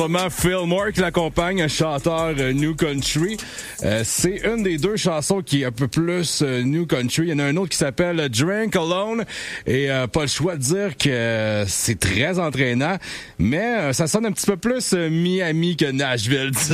Phil Moore qui l'accompagne, un chanteur New Country. C'est une des deux chansons qui est un peu plus New Country. Il y en a un autre qui s'appelle Drink Alone et pas le choix de dire que c'est très entraînant, mais ça sonne un petit peu plus Miami que Nashville.